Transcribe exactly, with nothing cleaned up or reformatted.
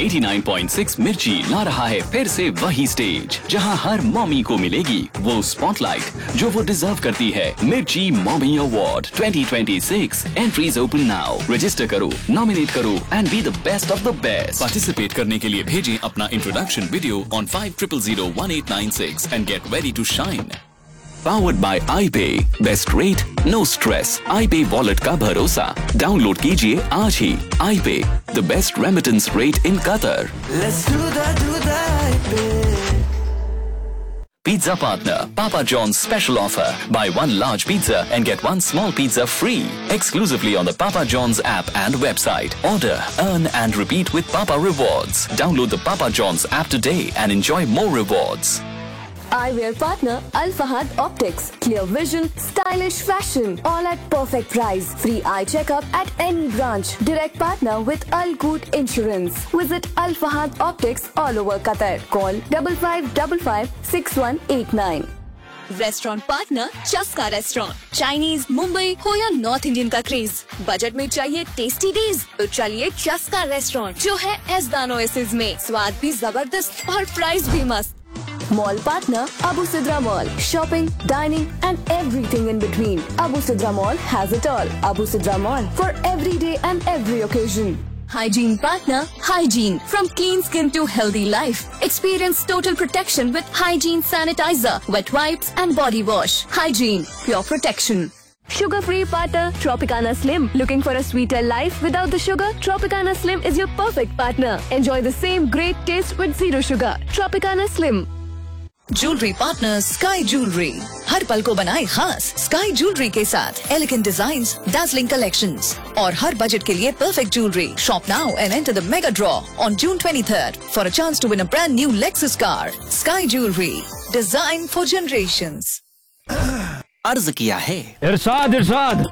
नवासी पॉइंट छह मिर्ची ला रहा है फिर से वही स्टेज जहां हर मॉमी को मिलेगी वो स्पॉटलाइट जो वो डिजर्व करती है। मिर्ची mommy award twenty twenty six entries open now. Register करो, नॉमिनेट करो and be the best of the best. Participate करने के लिए भेजें अपना introduction video on five triple zero one eight nine six and get ready to shine. Powered by iPay, best rate, no stress. iPay wallet का भरोसा। Download कीजिए आज ही। iPay, the best remittance rate in Qatar. Let's do that, do that, iPay. Pizza partner, Papa John's special offer. Buy one large pizza and get one small pizza free. Exclusively on the Papa John's app and website. Order, earn and repeat with Papa Rewards. Download the Papa John's app today and enjoy more rewards. Eyewear partner Al Fahad Optics. Clear vision, stylish fashion, all at perfect price. Free eye checkup at any branch. Direct partner with Al Good Insurance. Visit Al Fahad Optics all over Qatar. Call double five double five six one eight nine. Restaurant partner चस्का restaurant. Chinese, Mumbai हो या north Indian का craze, budget में चाहिए tasty days तो चलिए चस्का restaurant जो है एसदान ओएसिस में। स्वाद भी जबरदस्त और प्राइस भी मस्त। Mall partner Abu Sidra Mall. Shopping, dining and everything in between. Abu Sidra Mall has it all. Abu Sidra Mall for every day and every occasion. Hygiene partner Hygiene. From clean skin to healthy life. Experience total protection with Hygiene sanitizer, wet wipes and body wash. Hygiene, pure protection. Sugar-free partner Tropicana Slim. Looking for a sweeter life without the sugar? Tropicana Slim is your perfect partner. Enjoy the same great taste with zero sugar. Tropicana Slim. Jewellery partner sky jewellery. हर पल को बनाए खास sky jewellery के साथ elegant designs, dazzling collections और हर budget के लिए perfect jewellery. Shop now and enter the mega draw on June twenty-third for a chance to win a brand new Lexus car. Sky jewellery, design for generations. अर्ज किया है इरशाद इरशाद